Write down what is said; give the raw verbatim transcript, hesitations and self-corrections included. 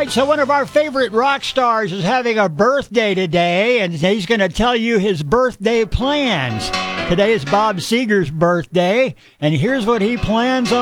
right, so one of our favorite rock stars is having a birthday today, and he's going to tell you his birthday plans. Today is Bob Seger's birthday, and here's what he plans on